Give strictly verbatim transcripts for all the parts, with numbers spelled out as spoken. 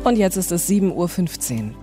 Und jetzt ist es sieben Uhr fünfzehn.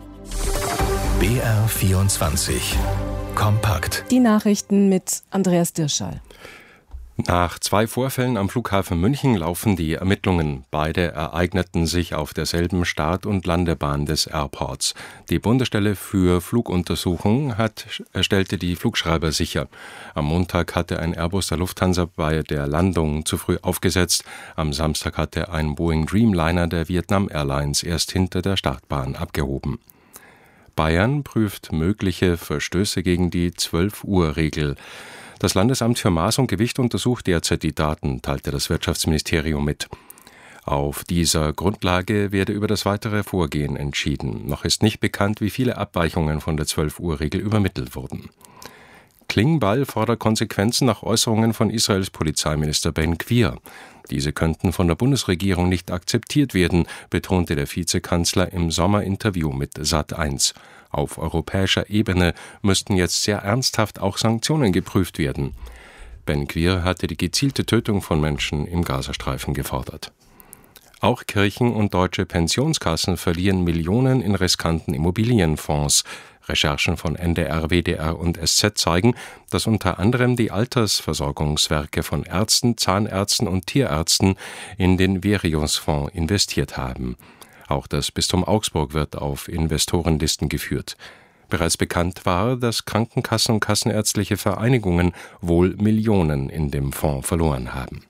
B R vierundzwanzig. Kompakt. Die Nachrichten mit Andreas Dirschall. Nach zwei Vorfällen am Flughafen München laufen die Ermittlungen. Beide ereigneten sich auf derselben Start- und Landebahn des Airports. Die Bundesstelle für Fluguntersuchung hat, stellte die Flugschreiber sicher. Am Montag hatte ein Airbus der Lufthansa bei der Landung zu früh aufgesetzt. Am Samstag hatte ein Boeing Dreamliner der Vietnam Airlines erst hinter der Startbahn abgehoben. Bayern prüft mögliche Verstöße gegen die zwölf-Uhr-Regel. Das Landesamt für Maß und Gewicht untersucht derzeit die Daten, teilte das Wirtschaftsministerium mit. Auf dieser Grundlage werde über das weitere Vorgehen entschieden. Noch ist nicht bekannt, wie viele Abweichungen von der zwölf-Uhr-Regel übermittelt wurden. Klingbeil fordert Konsequenzen nach Äußerungen von Israels Polizeiminister Ben Gvir. Diese könnten von der Bundesregierung nicht akzeptiert werden, betonte der Vizekanzler im Sommerinterview mit Sat eins. Auf europäischer Ebene müssten jetzt sehr ernsthaft auch Sanktionen geprüft werden. Ben Gvir hatte die gezielte Tötung von Menschen im Gazastreifen gefordert. Auch Kirchen und deutsche Pensionskassen verlieren Millionen in riskanten Immobilienfonds. Recherchen von N D R, W D R und S Z zeigen, dass unter anderem die Altersversorgungswerke von Ärzten, Zahnärzten und Tierärzten in den Verius-Fonds investiert haben. Auch das Bistum Augsburg wird auf Investorenlisten geführt. Bereits bekannt war, dass Krankenkassen und kassenärztliche Vereinigungen wohl Millionen in dem Fonds verloren haben.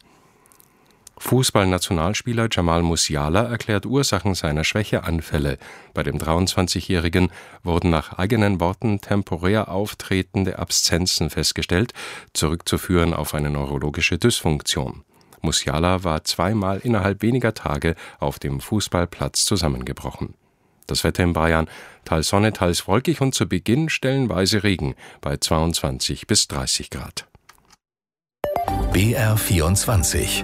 Fußballnationalspieler Jamal Musiala erklärt Ursachen seiner Schwächeanfälle. Bei dem dreiundzwanzigjährigen wurden nach eigenen Worten temporär auftretende Abszenzen festgestellt, zurückzuführen auf eine neurologische Dysfunktion. Musiala war zweimal innerhalb weniger Tage auf dem Fußballplatz zusammengebrochen. Das Wetter in Bayern: teils Sonne, teils wolkig und zu Beginn stellenweise Regen bei zweiundzwanzig bis dreißig Grad. B R vierundzwanzig.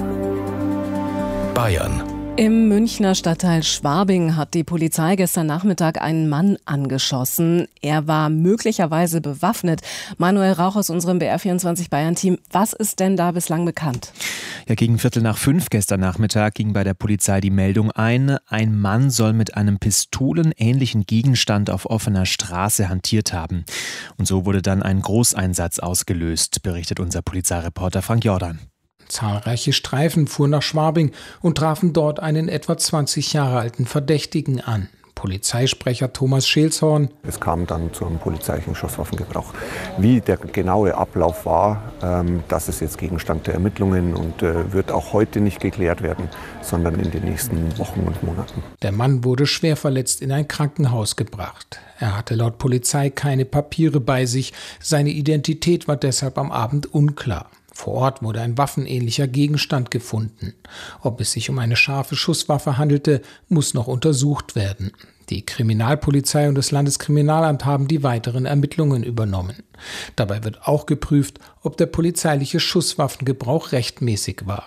Bayern. Im Münchner Stadtteil Schwabing hat die Polizei gestern Nachmittag einen Mann angeschossen. Er war möglicherweise bewaffnet. Manuel Rauch aus unserem B R vierundzwanzig Bayern-Team. Was ist denn da bislang bekannt? Ja, gegen Viertel nach fünf gestern Nachmittag ging bei der Polizei die Meldung ein, ein Mann soll mit einem pistolenähnlichen Gegenstand auf offener Straße hantiert haben. Und so wurde dann ein Großeinsatz ausgelöst, berichtet unser Polizeireporter Frank Jordan. Zahlreiche Streifen fuhren nach Schwabing und trafen dort einen etwa zwanzig Jahre alten Verdächtigen an. Polizeisprecher Thomas Scheelshorn: Es kam dann zu einem polizeilichen Schusswaffengebrauch. Wie der genaue Ablauf war, ähm, das ist jetzt Gegenstand der Ermittlungen und äh, wird auch heute nicht geklärt werden, sondern in den nächsten Wochen und Monaten. Der Mann wurde schwer verletzt in ein Krankenhaus gebracht. Er hatte laut Polizei keine Papiere bei sich. Seine Identität war deshalb am Abend unklar. Vor Ort wurde ein waffenähnlicher Gegenstand gefunden. Ob es sich um eine scharfe Schusswaffe handelte, muss noch untersucht werden. Die Kriminalpolizei und das Landeskriminalamt haben die weiteren Ermittlungen übernommen. Dabei wird auch geprüft, ob der polizeiliche Schusswaffengebrauch rechtmäßig war.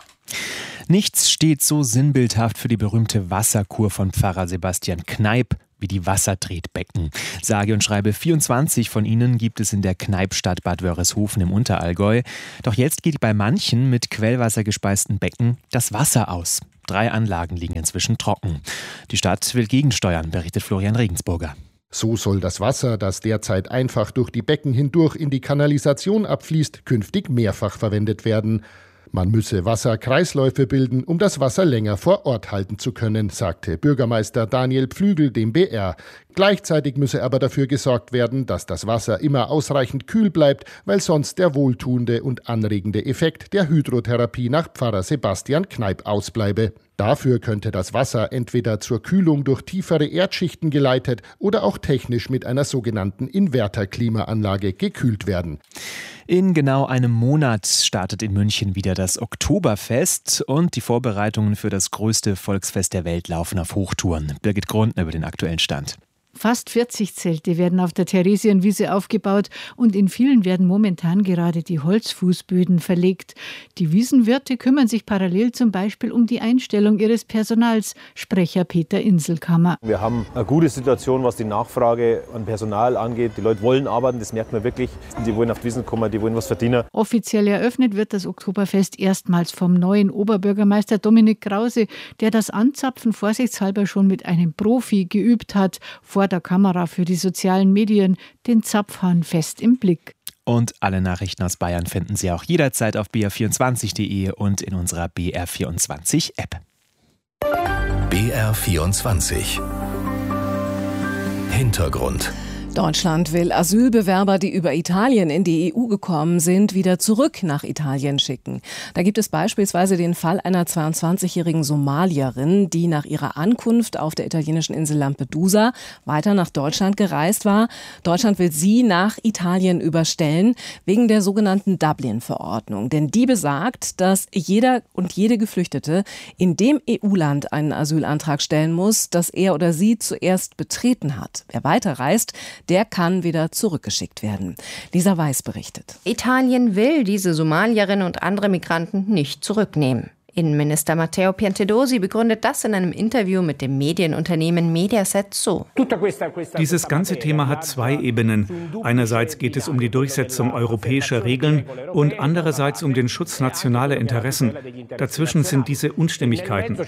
Nichts steht so sinnbildhaft für die berühmte Wasserkur von Pfarrer Sebastian Kneipp wie die Wassertretbecken. Sage und schreibe vierundzwanzig von ihnen gibt es in der Kneippstadt Bad Wörishofen im Unterallgäu. Doch jetzt geht bei manchen mit Quellwasser gespeisten Becken das Wasser aus. Drei Anlagen liegen inzwischen trocken. Die Stadt will gegensteuern, berichtet Florian Regensburger. So soll das Wasser, das derzeit einfach durch die Becken hindurch in die Kanalisation abfließt, künftig mehrfach verwendet werden. Man müsse Wasserkreisläufe bilden, um das Wasser länger vor Ort halten zu können, sagte Bürgermeister Daniel Pflügel dem B R. Gleichzeitig müsse aber dafür gesorgt werden, dass das Wasser immer ausreichend kühl bleibt, weil sonst der wohltuende und anregende Effekt der Hydrotherapie nach Pfarrer Sebastian Kneipp ausbleibe. Dafür könnte das Wasser entweder zur Kühlung durch tiefere Erdschichten geleitet oder auch technisch mit einer sogenannten Inverter-Klimaanlage gekühlt werden. In genau einem Monat startet in München wieder das Oktoberfest und die Vorbereitungen für das größte Volksfest der Welt laufen auf Hochtouren. Birgit Grundner über den aktuellen Stand. Fast vierzig Zelte werden auf der Theresienwiese aufgebaut und in vielen werden momentan gerade die Holzfußböden verlegt. Die Wiesenwirte kümmern sich parallel zum Beispiel um die Einstellung ihres Personals, Sprecher Peter Inselkammer. Wir haben eine gute Situation, was die Nachfrage an Personal angeht. Die Leute wollen arbeiten, das merkt man wirklich. Die wollen auf die Wiesen kommen, die wollen was verdienen. Offiziell eröffnet wird das Oktoberfest erstmals vom neuen Oberbürgermeister Dominik Krause, der das Anzapfen vorsichtshalber schon mit einem Profi geübt hat, vor der Kamera für die sozialen Medien, den Zapfhahn fest im Blick. Und alle Nachrichten aus Bayern finden Sie auch jederzeit auf b r vierundzwanzig punkt d e und in unserer B R vierundzwanzig App. B R vierundzwanzig Hintergrund. Deutschland will Asylbewerber, die über Italien in die E U gekommen sind, wieder zurück nach Italien schicken. Da gibt es beispielsweise den Fall einer zweiundzwanzigjährigen Somalierin, die nach ihrer Ankunft auf der italienischen Insel Lampedusa weiter nach Deutschland gereist war. Deutschland will sie nach Italien überstellen, wegen der sogenannten Dublin-Verordnung. Denn die besagt, dass jeder und jede Geflüchtete in dem E U-Land einen Asylantrag stellen muss, das er oder sie zuerst betreten hat. Wer weiterreist, der kann wieder zurückgeschickt werden. Lisa Weiß berichtet. Italien will diese Somalierin und andere Migranten nicht zurücknehmen. Innenminister Matteo Piantedosi begründet das in einem Interview mit dem Medienunternehmen Mediaset so. Dieses ganze Thema hat zwei Ebenen. Einerseits geht es um die Durchsetzung europäischer Regeln und andererseits um den Schutz nationaler Interessen. Dazwischen sind diese Unstimmigkeiten.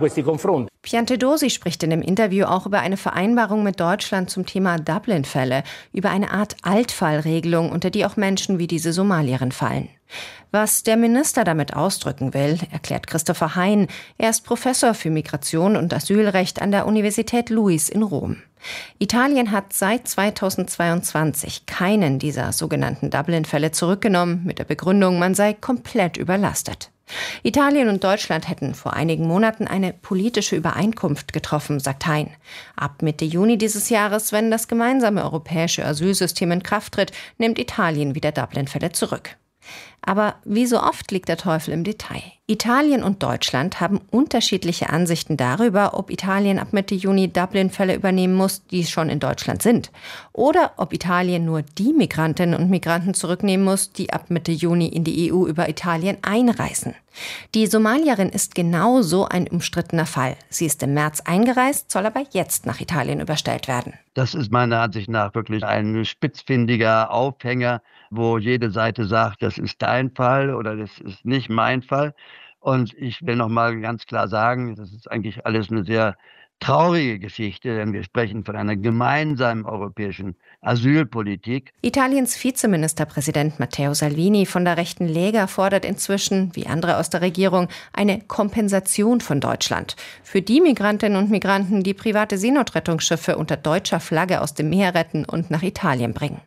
Piantedosi spricht in dem Interview auch über eine Vereinbarung mit Deutschland zum Thema Dublin-Fälle, über eine Art Altfallregelung, unter die auch Menschen wie diese Somalierin fallen. Was der Minister damit ausdrücken will, erklärt Christopher Hein. Er ist Professor für Migration und Asylrecht an der Universität Luis in Rom. Italien hat seit zweitausendzweiundzwanzig keinen dieser sogenannten Dublin-Fälle zurückgenommen, mit der Begründung, man sei komplett überlastet. Italien und Deutschland hätten vor einigen Monaten eine politische Übereinkunft getroffen, sagt Hein. Ab Mitte Juni dieses Jahres, wenn das gemeinsame europäische Asylsystem in Kraft tritt, nimmt Italien wieder Dublin-Fälle zurück. Aber wie so oft liegt der Teufel im Detail. Italien und Deutschland haben unterschiedliche Ansichten darüber, ob Italien ab Mitte Juni Dublin-Fälle übernehmen muss, die schon in Deutschland sind. Oder ob Italien nur die Migrantinnen und Migranten zurücknehmen muss, die ab Mitte Juni in die E U über Italien einreisen. Die Somalierin ist genau so ein umstrittener Fall. Sie ist im März eingereist, soll aber jetzt nach Italien überstellt werden. Das ist meiner Ansicht nach wirklich ein spitzfindiger Aufhänger, wo jede Seite sagt, das ist dein Fall oder das ist nicht mein Fall. Und ich will noch mal ganz klar sagen, das ist eigentlich alles eine sehr traurige Geschichte, denn wir sprechen von einer gemeinsamen europäischen Asylpolitik. Italiens Vizeministerpräsident Matteo Salvini von der rechten Lega fordert inzwischen, wie andere aus der Regierung, eine Kompensation von Deutschland für die Migrantinnen und Migranten, die private Seenotrettungsschiffe unter deutscher Flagge aus dem Meer retten und nach Italien bringen.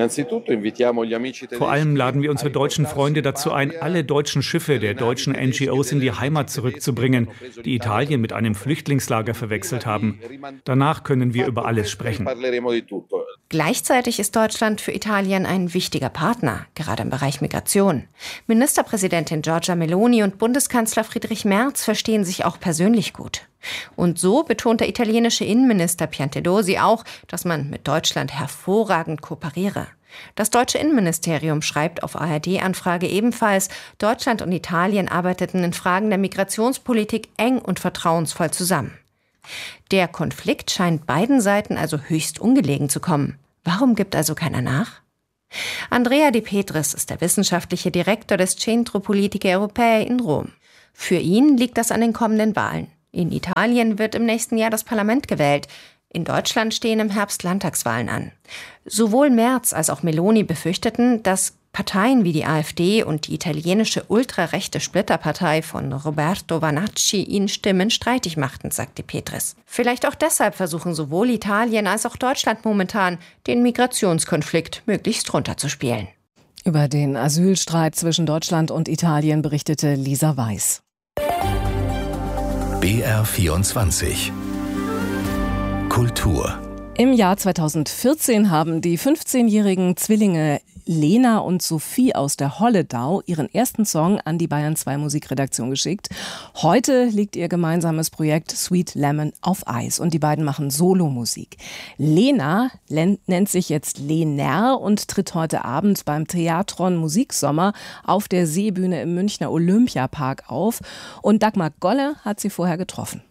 Vor allem laden wir unsere deutschen Freunde dazu ein, alle deutschen Schiffe der deutschen N G Os in die Heimat zurückzubringen, die Italien mit einem Flüchtlingslager verwechselt haben. Danach können wir über alles sprechen. Gleichzeitig ist Deutschland für Italien ein wichtiger Partner, gerade im Bereich Migration. Ministerpräsidentin Giorgia Meloni und Bundeskanzler Friedrich Merz verstehen sich auch persönlich gut. Und so betont der italienische Innenminister Piantedosi auch, dass man mit Deutschland hervorragend kooperiere. Das deutsche Innenministerium schreibt auf A R D-Anfrage ebenfalls, Deutschland und Italien arbeiteten in Fragen der Migrationspolitik eng und vertrauensvoll zusammen. Der Konflikt scheint beiden Seiten also höchst ungelegen zu kommen. Warum gibt also keiner nach? Andrea De Petris ist der wissenschaftliche Direktor des Centro Politiche Europee in Rom. Für ihn liegt das an den kommenden Wahlen. In Italien wird im nächsten Jahr das Parlament gewählt. In Deutschland stehen im Herbst Landtagswahlen an. Sowohl Merz als auch Meloni befürchteten, dass Parteien wie die AfD und die italienische ultrarechte Splitterpartei von Roberto Vanacci ihnen Stimmen streitig machten, sagte Petris. Vielleicht auch deshalb versuchen sowohl Italien als auch Deutschland momentan, den Migrationskonflikt möglichst runterzuspielen. Über den Asylstreit zwischen Deutschland und Italien berichtete Lisa Weiß. B R vierundzwanzig Kultur. Im Jahr zweitausendvierzehn haben die fünfzehnjährigen Zwillinge Lena und Sophie aus der Holledau ihren ersten Song an die Bayern zwei Musikredaktion geschickt. Heute liegt ihr gemeinsames Projekt Sweet Lemon auf Eis und die beiden machen Solomusik. Lena nennt sich jetzt Lener und tritt heute Abend beim Theatron Musiksommer auf der Seebühne im Münchner Olympiapark auf. Und Dagmar Golle hat sie vorher getroffen.